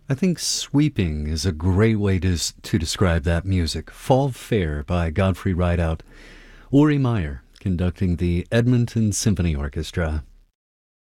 I think sweeping is a great way to describe that music. Fall Fair by Godfrey Rideout. Uri Meyer conducting the Edmonton Symphony Orchestra.